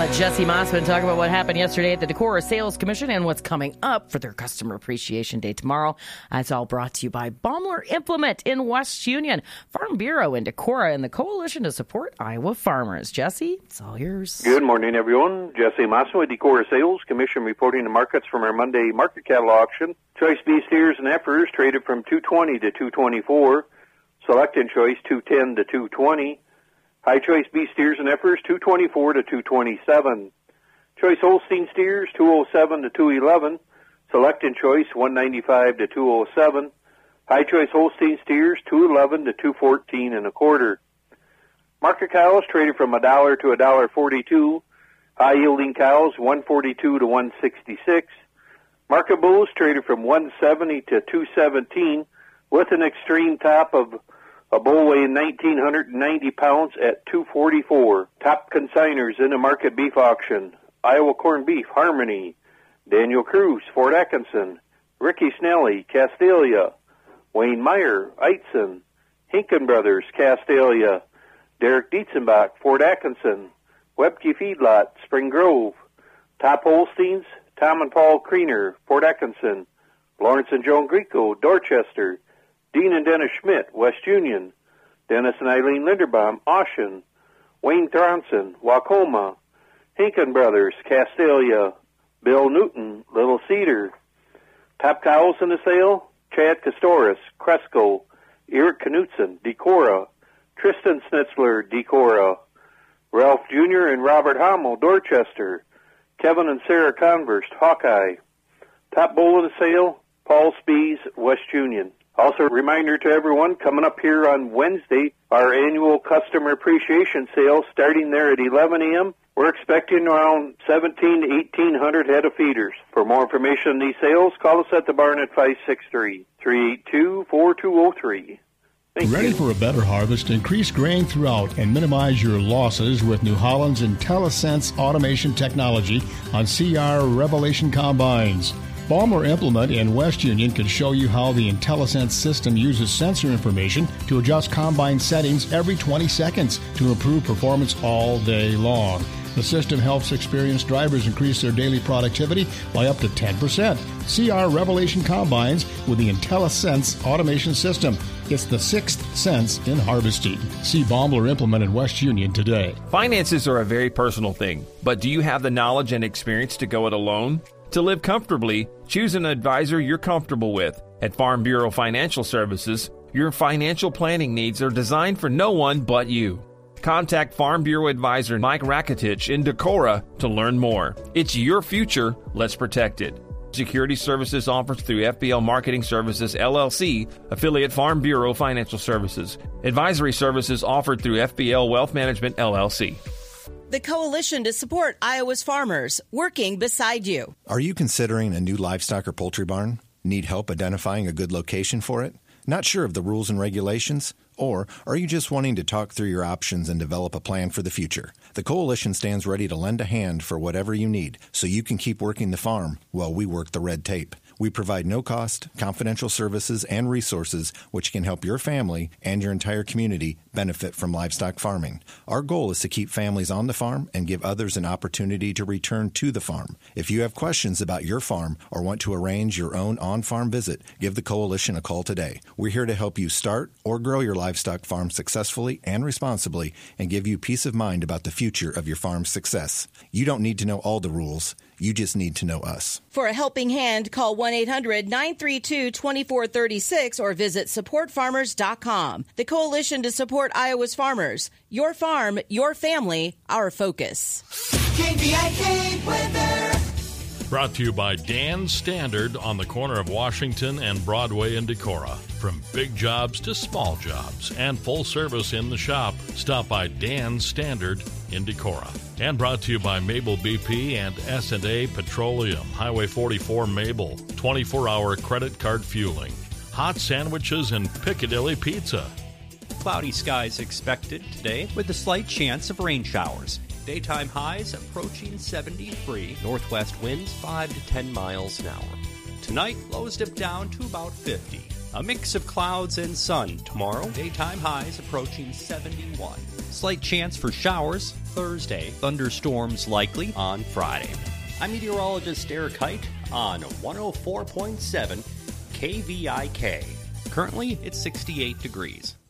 Jesse Mossman talk about what happened yesterday at the Decorah Sales Commission and what's coming up for their Customer Appreciation Day tomorrow. It's all brought to you by Baumler Implement in West Union, Farm Bureau in Decorah, and the Coalition to Support Iowa Farmers. Jesse, it's all yours. Good morning, everyone. Jesse Mossman with Decorah Sales Commission reporting the markets from our Monday market cattle auction. Choice B steers and heifers traded from $220 to $224. Select and choice $210 to $220. High choice B steers and heifers, $224 to $227. Choice Holstein steers, $207 to $211. Select and choice, $195 to $207. High choice Holstein steers, $211 to $214 and a quarter. Market cows traded from $1 to $1.42. High yielding cows, $142 to $166. Market bulls traded from $170 to $217, with an extreme top of a bull weighing 1,990 pounds at $244. Top consigners in the market beef auction: Iowa Corned Beef, Harmony; Daniel Cruz, Fort Atkinson; Ricky Snelly, Castalia; Wayne Meyer, Eitzen; Hinken Brothers, Castalia; Derek Dietzenbach, Fort Atkinson; Webke Feedlot, Spring Grove; Top Holsteins: Tom and Paul Kriener, Fort Atkinson; Lawrence and Joan Greco, Dorchester; Dean and Dennis Schmidt, West Union; Dennis and Eileen Linderbaum, Oshen; Wayne Thronson, Wacoma; Hinken Brothers, Castalia; Bill Newton, Little Cedar. Top cows in the sale: Chad Castoris, Cresco; Eric Knutson, Decorah; Tristan Schnitzler, Decorah; Ralph Jr. and Robert Hommel, Dorchester; Kevin and Sarah Converse, Hawkeye. Top bull in the sale: Paul Spees, West Union. Also, a reminder to everyone, coming up here on Wednesday, our annual Customer Appreciation Sale starting there at 11 a.m. We're expecting around 1,700 to 1,800 head of feeders. For more information on these sales, call us at the barn at 563-382-4203. Ready for a better harvest? Increase grain throughout and minimize your losses with New Holland's IntelliSense automation technology on CR Revelation combines. Baumler Implement in West Union can show you how the IntelliSense system uses sensor information to adjust combine settings every 20 seconds to improve performance all day long. The system helps experienced drivers increase their daily productivity by up to 10%. CR Revelation combines with the IntelliSense automation system. It's the sixth sense in harvesting. See Baumler Implement in West Union today. Finances are a very personal thing, but do you have the knowledge and experience to go it alone? To live comfortably, choose an advisor you're comfortable with. At Farm Bureau Financial Services, your financial planning needs are designed for no one but you. Contact Farm Bureau Advisor Mike Rakitich in Decorah to learn more. It's your future. Let's protect it. Security services offered through FBL Marketing Services, LLC, affiliate Farm Bureau Financial Services. Advisory services offered through FBL Wealth Management, LLC. The Coalition to Support Iowa's Farmers, working beside you. Are you considering a new livestock or poultry barn? Need help identifying a good location for it? Not sure of the rules and regulations? Or are you just wanting to talk through your options and develop a plan for the future? The Coalition stands ready to lend a hand for whatever you need so you can keep working the farm while we work the red tape. We provide no-cost, confidential services and resources which can help your family and your entire community benefit from livestock farming. Our goal is to keep families on the farm and give others an opportunity to return to the farm. If you have questions about your farm or want to arrange your own on-farm visit, give the Coalition a call today. We're here to help you start or grow your livestock farm successfully and responsibly and give you peace of mind about the future of your farm's success. You don't need to know all the rules. You just need to know us. For a helping hand, call 1-800-932-2436 or visit supportfarmers.com. The Coalition to Support Iowa's Farmers. Your farm, your family, our focus. KVIK weather. Brought to you by Dan Standard on the corner of Washington and Broadway in Decorah. From big jobs to small jobs and full service in the shop, stop by Dan Standard in Decorah. And brought to you by Mabel BP and S&A Petroleum, Highway 44 Mabel, 24-hour credit card fueling, hot sandwiches and Piccadilly Pizza. Cloudy skies expected today with a slight chance of rain showers. Daytime highs approaching 73, northwest winds 5 to 10 miles an hour. Tonight, lows dip down to about 50. A mix of clouds and sun tomorrow. Daytime highs approaching 71. Slight chance for showers Thursday. Thunderstorms likely on Friday. I'm meteorologist Eric Height on 104.7 KVIK. Currently, it's 68 degrees.